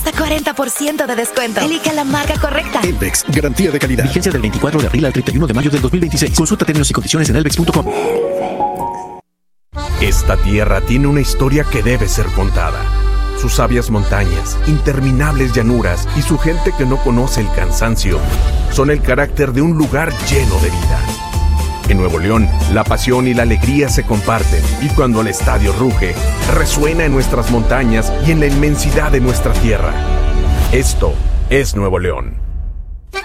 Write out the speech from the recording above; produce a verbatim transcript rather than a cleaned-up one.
Hasta cuarenta por ciento de descuento. Elige la marca correcta. Elvex, garantía de calidad. Vigencia del veinticuatro de abril al treinta y uno de mayo del dos mil veintiséis. Consulta términos y condiciones en elvex punto com. Esta tierra tiene una historia que debe ser contada. Sus sabias montañas, interminables llanuras y su gente que no conoce el cansancio son el carácter de un lugar lleno de vida. En Nuevo León, la pasión y la alegría se comparten y cuando el estadio ruge, resuena en nuestras montañas y en la inmensidad de nuestra tierra. Esto es Nuevo León.